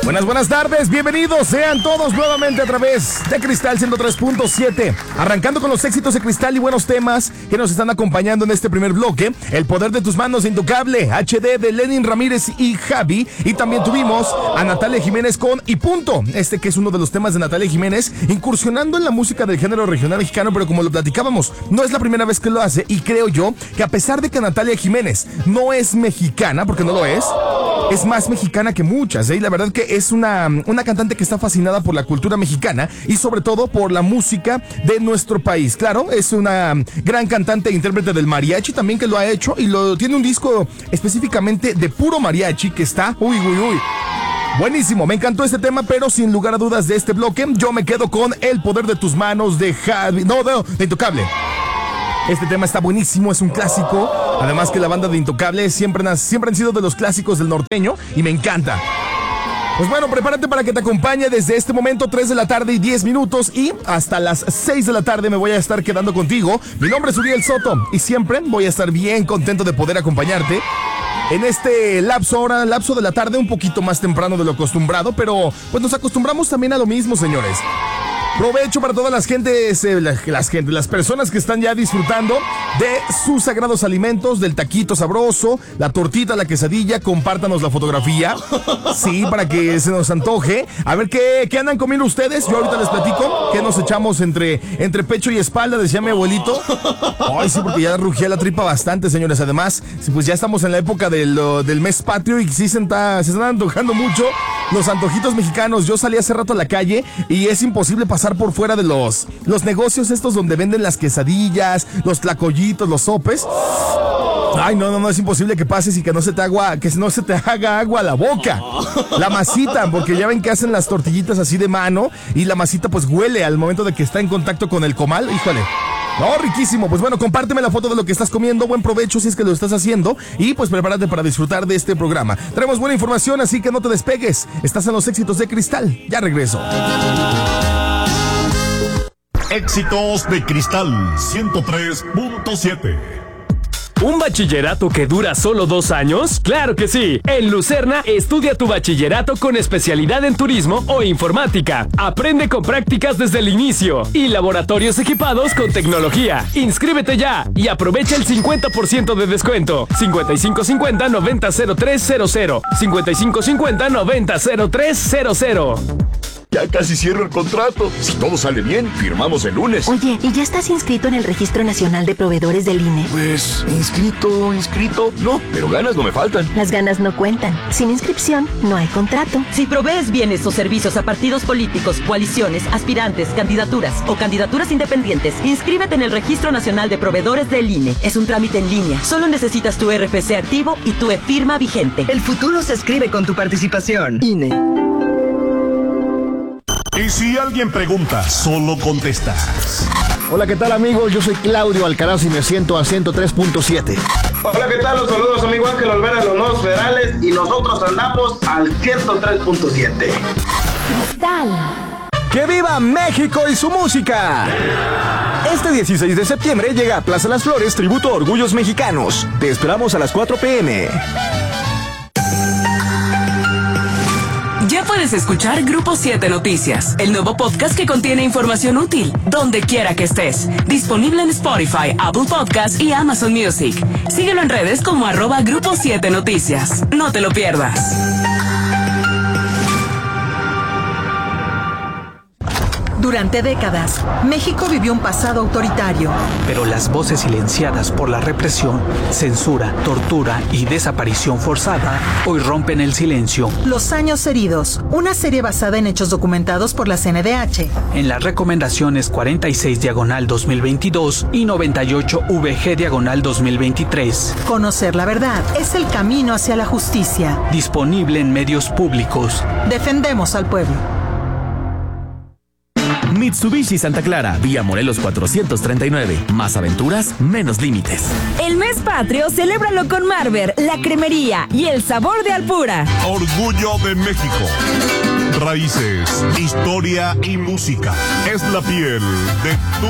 Buenas tardes, bienvenidos sean todos nuevamente a través de Cristal 103.7, arrancando con los éxitos de Cristal y buenos temas que nos están acompañando en este primer bloque. El poder de tus manos, Intocable, HD de Lenin Ramírez y Javi, y también tuvimos a Natalia Jiménez con Y Punto, que es uno de los temas de Natalia Jiménez, incursionando en la música del género regional mexicano, pero como lo platicábamos, no es la primera vez que lo hace, y creo yo que a pesar de que Natalia Jiménez no es mexicana, porque no lo es más mexicana que muchas, y la verdad que es una cantante que está fascinada por la cultura mexicana y sobre todo por la música de nuestro país. Claro, es una gran cantante e intérprete del mariachi también, que lo ha hecho y tiene un disco específicamente de puro mariachi que está buenísimo. Me encantó este tema, pero sin lugar a dudas de este bloque yo me quedo con El poder de tus manos de Javi, de Intocable. Este tema está buenísimo, es un clásico. Además que la banda de Intocable siempre han sido de los clásicos del norteño y me encanta. Pues bueno, prepárate para que te acompañe desde este momento, 3 de la tarde y 10 minutos, y hasta las 6 de la tarde me voy a estar quedando contigo. Mi nombre es Uriel Soto y siempre voy a estar bien contento de poder acompañarte en este lapso de la tarde, un poquito más temprano de lo acostumbrado, pero pues nos acostumbramos también a lo mismo, señores. Provecho para todas las personas que están ya disfrutando de sus sagrados alimentos, del taquito sabroso, la tortita, la quesadilla. Compártanos la fotografía, sí, para que se nos antoje. A ver qué andan comiendo ustedes. Yo ahorita les platico qué nos echamos entre pecho y espalda, decía mi abuelito. Ay, sí, porque ya rugía la tripa bastante, señores. Además, pues ya estamos en la época del mes patrio y sí se están antojando mucho los antojitos mexicanos. Yo salí hace rato a la calle y es imposible pasar por fuera de los negocios estos donde venden las quesadillas, los tlacoyitos, los sopes. Ay, no, es imposible que pases y que no se te haga agua a la boca. La masita, porque ya ven que hacen las tortillitas así de mano y la masita pues huele al momento de que está en contacto con el comal. Híjole. No, riquísimo. Pues bueno, compárteme la foto de lo que estás comiendo. Buen provecho si es que lo estás haciendo. Y pues prepárate para disfrutar de este programa. Traemos buena información, así que no te despegues. Estás en los éxitos de Cristal. Ya regreso. Éxitos de Cristal 103.7. ¿Un bachillerato que dura solo 2 años? ¡Claro que sí! En Lucerna, estudia tu bachillerato con especialidad en turismo o informática. Aprende con prácticas desde el inicio y laboratorios equipados con tecnología. ¡Inscríbete ya y aprovecha el 50% de descuento! 5550-900300. 5550-900300. Ya casi cierro el contrato. Si todo sale bien, firmamos el lunes. Oye, ¿y ya estás inscrito en el Registro Nacional de Proveedores del INE? Pues, inscrito. No, pero ganas no me faltan. Las ganas no cuentan. Sin inscripción, no hay contrato. Si provees bienes o servicios a partidos políticos, coaliciones, aspirantes, candidaturas o candidaturas independientes, inscríbete en el Registro Nacional de Proveedores del INE. Es un trámite en línea. Solo necesitas tu RFC activo y tu e-firma vigente. El futuro se escribe con tu participación. INE. Y si alguien pregunta, solo contestas. Hola, ¿qué tal, amigos? Yo soy Claudio Alcaraz y me siento a 103.7. Hola, ¿qué tal? Los saludos, amigo Ángel Olvera de los Nuevos Federales y nosotros andamos al 103.7. Cristal. ¡Que viva México y su música! Este 16 de septiembre llega a Plaza Las Flores tributo a Orgullos Mexicanos. Te esperamos a las 4 p.m. Ya puedes escuchar Grupo 7 Noticias, el nuevo podcast que contiene información útil, donde quiera que estés. Disponible en Spotify, Apple Podcasts y Amazon Music. Síguelo en redes como @Grupo 7 Noticias. No te lo pierdas. Durante décadas, México vivió un pasado autoritario. Pero las voces silenciadas por la represión, censura, tortura y desaparición forzada hoy rompen el silencio. Los años heridos, una serie basada en hechos documentados por la CNDH. En las recomendaciones 46/2022 y 98/VG/2023. Conocer la verdad es el camino hacia la justicia. Disponible en medios públicos. Defendemos al pueblo. Mitsubishi Santa Clara, vía Morelos 439. Más aventuras, menos límites. El mes patrio, celébralo con Marber, la cremería y el sabor de Alpura. Orgullo de México. Raíces, historia y música. Es la piel de tu